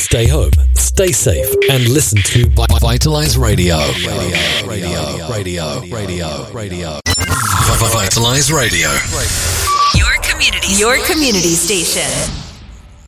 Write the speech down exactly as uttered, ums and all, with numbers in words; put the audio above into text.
Stay home, stay safe, and listen to Vitalize Radio. Radio, radio, radio, radio, radio. Vitalize Radio. Your community, your community station.